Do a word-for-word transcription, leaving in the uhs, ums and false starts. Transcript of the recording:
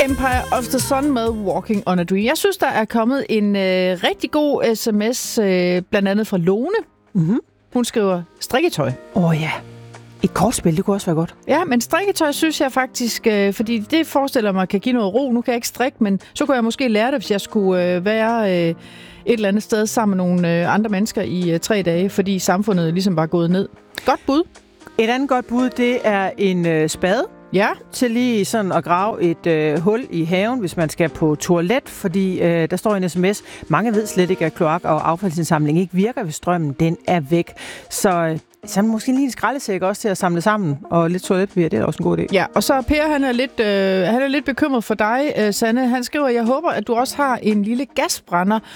Empire of the Sun med Walking on a Dream. Jeg synes, der er kommet en øh, rigtig god sms, øh, blandt andet fra Lone. Mm-hmm. Hun skriver strikketøj. Åh oh, ja. Et kortspil, det kunne også være godt. Ja, men strikketøj synes jeg faktisk, øh, fordi det forestiller mig kan give noget ro. Nu kan jeg ikke strikke, men så kunne jeg måske lære det, hvis jeg skulle øh, være øh, et eller andet sted sammen med nogle øh, andre mennesker i øh, tre dage, fordi samfundet ligesom var gået ned. Godt bud. Et andet godt bud, det er en øh, spade. Ja. Til lige sådan at grave et øh, hul i haven, hvis man skal på toilet, fordi øh, der står i en sms, mange ved slet ikke, at kloak- og affaldsindsamling ikke virker, hvis strømmen den er væk. Så øh, så måske lige en skraldesæk også til at samle sammen, og lidt toiletpapir, det er også en god idé. Ja, og så Per, han er lidt, øh, han er lidt bekymret for dig, øh, Sanne. Han skriver, jeg håber, at du også har en lille gasbrænder,